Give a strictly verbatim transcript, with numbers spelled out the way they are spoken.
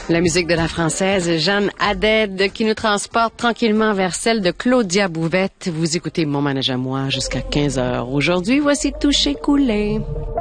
La musique de la française Jeanne Haddad qui nous transporte tranquillement vers celle de Claudia Bouvette. Vous écoutez Mon manège à moi jusqu'à quinze heures. Aujourd'hui, voici Toucher Coulé.